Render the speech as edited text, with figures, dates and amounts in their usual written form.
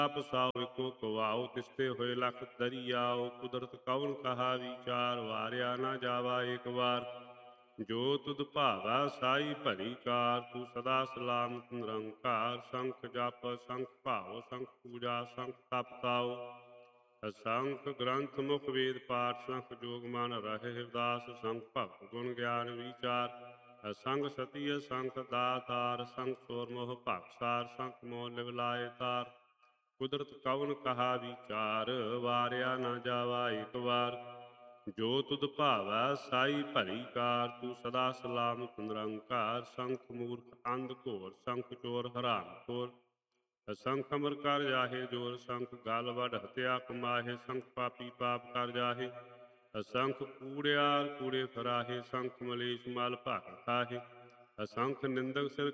ਪਸਾਉ ਇੱਕੋ ਕਵਾਉ ਤਿਸਤੇ ਹੋਏ ਲਖ ਦਰਿਆਉ। ਕੁਦਰਤ ਕਉਨ ਕਹਾ ਵਿਚਾਰ, ਵਾਰਿਆ ਨਾ ਜਾਵਾ ਏਕ ਵਾਰ। ਜੋ ਤੁਧ ਭਾਵੈ ਸਾਈ ਭਲੀ ਕਾਰ, ਤੂੰ ਸਦਾ ਸਲਾਮਤ ਨਿਰੰਕਾਰ। ਸੰਖ ਜਪ ਸੰਖ ਭਾਉ ਸੰਖ ਪੂਜਾ ਸੰਖ ਤਪ ਤਾਉ। ਸੰਖ ਗ੍ਰੰਥ ਮੁਖ ਵੇਦ ਪਾਠ, ਸੰਖ ਜੋਗ ਮਨ ਰਹੇ ਹਿਰਦਾਸ। ਸੰਖ ਭਗਤ ਗੁਣ ਗਿਆਨ ਵਿਚਾਰ, ਸੰਗ ਸਤੀ ਸੰਖ ਦਾਤਾਰ। ਸੰਖ ਸੋਰ ਮੋਹ ਭਗਸਾਰ, ਸੰਖ ਮੋਹ ਲਿਵ ਲਾਏ ਤਾਰ। ਕੁਦਰਤ ਕਉਨ ਕਹਾ ਵਿਚਾਰ, ਵਾਰਿਆ ਨਾ ਜਾਵਾ ਏਕ ਵਾਰ। ਜੋ ਤੁਧ ਭਾਵੈ ਸਾਈ ਭਲੀ ਕਾਰ, ਤੂੰ ਸਦਾ ਸਲਾਮਤ ਨਿਰੰਕਾਰ। ਸੰਖ ਮੂਰਖ ਅੰਧ ਘੋਰ, ਸੰਖ ਚੋਰ ਹਰਾਮ ਖੋਰ। ਸੰਖ ਅਮਰ ਕਰ ਜਾਹੇ ਜੋਰ, ਸੰਖ ਗਲ ਵਡ ਹਤਿਆ ਕਮਾਹੇ। ਸੰਖ ਪਾਪੀ ਪਾਪ ਕਰ ਜਾਹੇ, ਸੰਖ ਕੂੜਿਆਰ ਕੂੜੇ ਫਰਾਹੇ। ਸੰਖ ਮਲੇਛ ਮਲ ਭਾਗ ਖਾਹੇ, ਸੰਖ ਨਿੰਦਕ ਸਿਰ